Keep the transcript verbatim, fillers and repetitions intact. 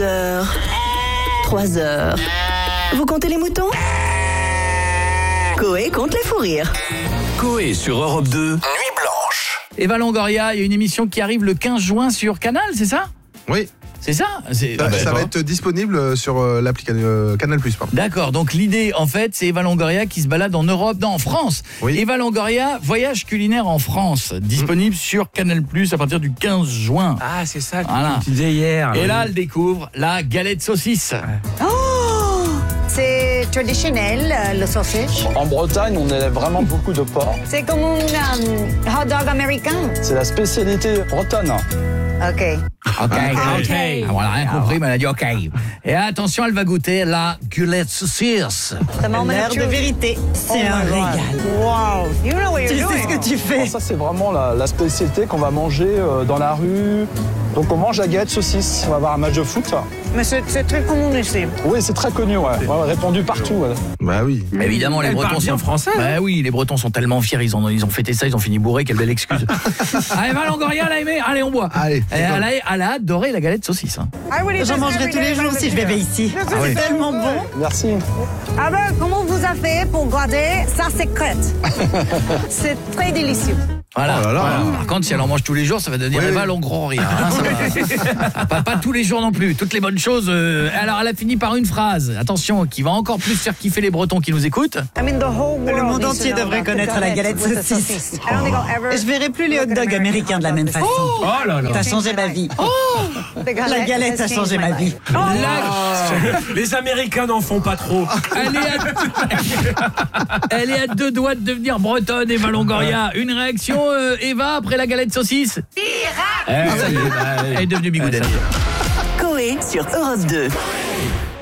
heures, trois heures. Vous comptez les moutons ? Coé compte les fous rires. Coé sur Europe deux, Nuit Blanche. Eva Longoria, il y a une émission qui arrive le quinze juin sur Canal, c'est ça ? Oui. C'est ça c'est... Ça, ah ben, ça va être disponible sur euh, l'application euh, Canal plus. Pardon. D'accord, donc l'idée en fait c'est Eva Longoria qui se balade en Europe, non en France. Oui. Eva Longoria, voyage culinaire en France, disponible mmh. sur Canal plus à partir du quinze juin. Ah c'est ça que voilà. tu disais hier. Et oui. là elle découvre la galette saucisse. Oh, c'est traditionnel le sausage. En Bretagne, on élève vraiment beaucoup de porc. C'est comme un um, hot dog américain. C'est la spécialité bretonne. Ok. Ok, ok. ok. Ah, voilà, rien compris, mais elle a dit ok. Et attention, elle va goûter la galette saucisse. L'air de vérité, c'est Oh un my God. régal. Wow, you know what Tu you're sais doing. ce que tu fais. Alors ça, c'est vraiment la, la spécialité qu'on va manger euh, dans la rue. Donc on mange la galette saucisse. On va avoir un match de foot. Mais c'est, c'est très commun ici. Oui, c'est très connu, ouais. Ouais, répandu partout. Ouais. Bah oui. Évidemment, les Elle Bretons parle bien sont français. Bah oui, les Bretons sont tellement fiers, ils ont ils ont fêté ça, ils ont fini bourré, quelle belle excuse. Ah, Eva Longoria, elle a aimé. Allez, on boit. Allez. Elle a, elle a adoré la galette saucisse. Hein. I would eat J'en this mangerai every tous les day jours if I si je lived vivais here. ici. Ah C'est tellement bon. Merci. Ah ben, comment vous avez fait pour garder sa secrète? C'est très délicieux. Voilà. Oh là là. Voilà. Par contre, si elle en mange tous les jours, ça va devenir Oui, Eva oui. Longoria. Hein, ça va. pas, pas tous les jours non plus. Toutes les bonnes choses. Euh... Alors, elle a fini par une phrase. Attention, qui va encore plus faire kiffer les Bretons qui nous écoutent. I mean, the whole world Le monde needs to entier know devrait about connaître the la galette with the saucisse. I don't think I'll ever Je verrai plus les hot look at dogs American américains de la hot même dog façon. Oh là là. T'as changé ma vie. The La galette a has changé changed ma my vie. life. La- Les Américains n'en font pas trop. Elle est, à... Elle est à deux doigts de devenir bretonne, Eva Longoria. Une réaction, euh, Eva, après la galette saucisse. Eh, ça y est, bah, Elle est devenue bigoudette. Coé sur Europe deux.